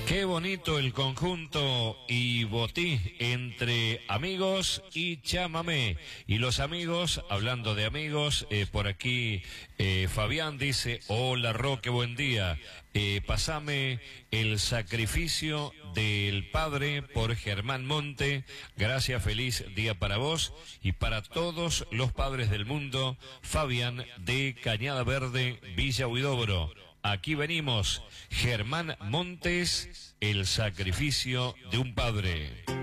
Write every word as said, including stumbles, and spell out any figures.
Qué bonito el conjunto y botí entre amigos y chamamé. Y los amigos, hablando de amigos, eh, por aquí eh, Fabián dice, hola Roque, buen día. Eh, pasame el sacrificio del Padre por Germán Monte. Gracias, feliz día para vos y para todos los padres del mundo. Fabián de Cañada Verde, Villa Huidobro. Aquí venimos, Germán Montes, el sacrificio de un padre.